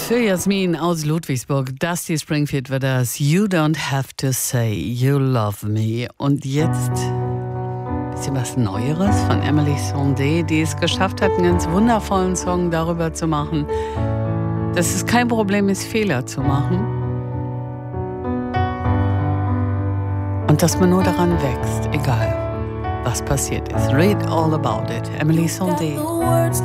Für Jasmin aus Ludwigsburg, Dusty Springfield war das. You don't have to say you love me. Und jetzt ein bisschen was Neueres von Emily Sandé, die es geschafft hat, einen ganz wundervollen Song darüber zu machen, dass es kein Problem ist, Fehler zu machen. Und dass man nur daran wächst, egal was passiert ist. Read all about it. Emily Sandé.